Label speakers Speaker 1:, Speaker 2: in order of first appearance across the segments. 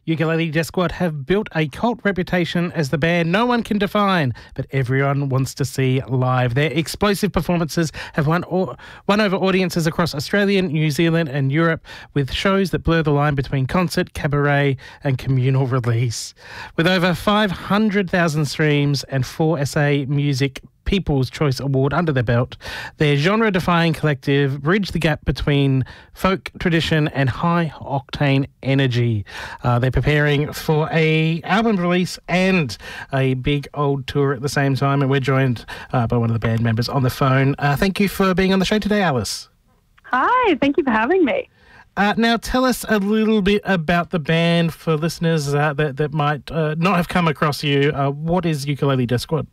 Speaker 1: Ukulele Death Squad have built a cult reputation as the band no one can define, but everyone wants to see live. Their explosive performances have won over audiences across Australia, New Zealand and Europe, with shows that blur the line between concert, cabaret and communal release. With over 500,000 streams and 4 SA Music People's Choice Award under their belt, their genre-defying collective bridge the gap between folk tradition and high-octane energy. They're preparing for a album release and a big old tour at the same time, and we're joined by one of the band members on the phone. Thank you for being on the show today, Alice.
Speaker 2: Hi, thank you for having me.
Speaker 1: Now, tell us a little bit about the band for listeners that might not have come across you. What is Ukulele Death Squad?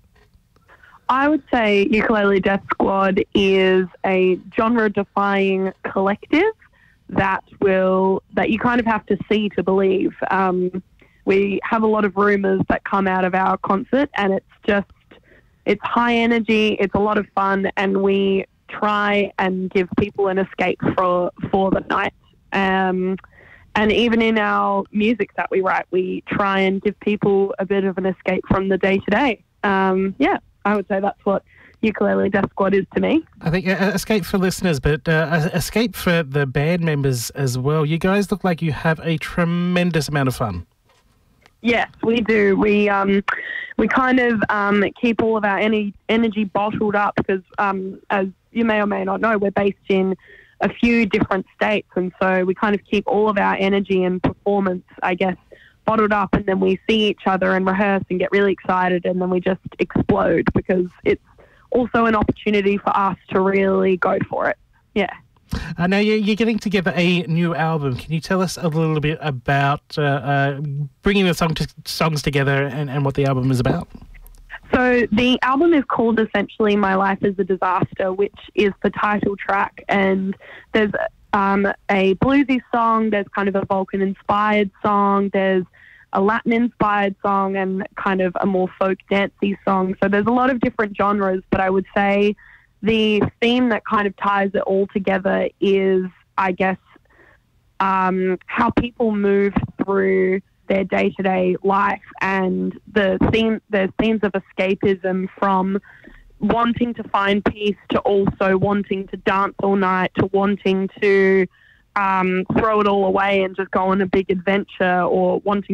Speaker 2: I would say Ukulele Death Squad is a genre-defying collective that you kind of have to see to believe. We have a lot of rumours that come out of our concert, and it's high energy, it's a lot of fun, and we try and give people an escape for the night. And even in our music that we write, we try and give people a bit of an escape from the day-to-day. I would say that's what Ukulele Death Squad is to me.
Speaker 1: I think escape for listeners, but escape for the band members as well. You guys look like you have a tremendous amount of fun.
Speaker 2: Yes, we do. We kind of keep all of our energy bottled up because, as you may or may not know, we're based in a few different states, and so we kind of keep all of our energy and performance, I guess, bottled up, and then we see each other and rehearse and get really excited, and then we just explode because it's also an opportunity for us to really go for it. Yeah.
Speaker 1: Now you're getting together a new album. Can you tell us a little bit about bringing the songs together and what the album is about?
Speaker 2: So the album is called essentially My Life is a Disaster, which is the title track, and there's a bluesy song, there's kind of a Vulcan-inspired song, there's a Latin-inspired song, and kind of a more folk dancey song. So there's a lot of different genres, but I would say the theme that kind of ties it all together is, I guess, how people move through their day-to-day life, and there's themes of escapism, from wanting to find peace to also wanting to dance all night to wanting to throw it all away and just go on a big adventure, or wanting